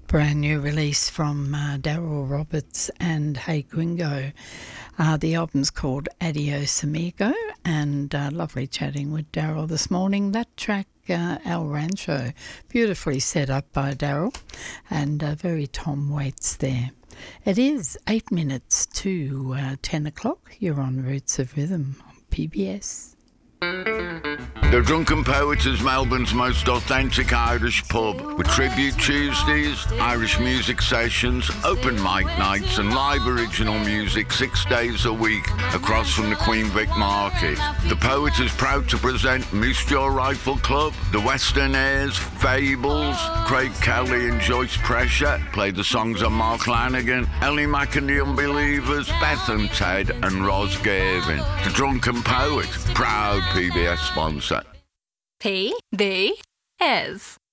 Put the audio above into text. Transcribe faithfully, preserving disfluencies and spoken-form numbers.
Brand new release from uh, Daryl Roberts and Hey Gringo. Uh, the album's called Adios Amigo, and uh, lovely chatting with Daryl this morning. That track, uh, El Rancho, beautifully set up by Daryl, and uh, very Tom Waits there. It is eight minutes to uh, ten o'clock. You're on Roots of Rhythm on P B S. The Drunken Poet is Melbourne's most authentic Irish pub, with tribute Tuesdays, Irish music sessions, open mic nights and live original music six days a week across from the Queen Vic Market. The Poet is proud to present Moose Jaw Rifle Club, the Western Airs, Fables, Craig Kelly and Joyce Pressure play the songs of Mark Lanigan, Ellie Mack and the Unbelievers, Beth and Ted and Ros Gavin. The Drunken Poet, proud P B S sponsor. P B S.